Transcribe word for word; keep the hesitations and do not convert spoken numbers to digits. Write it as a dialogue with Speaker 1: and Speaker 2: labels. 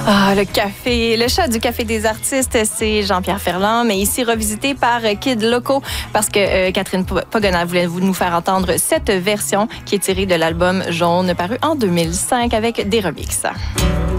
Speaker 1: Ah, le café, le chat du Café des artistes, c'est Jean-Pierre Ferland, mais ici revisité par Kid Loco parce que euh, Catherine Pogona voulait nous faire entendre cette version qui est tirée de l'album Jaune paru en deux mille cinq avec des remixes.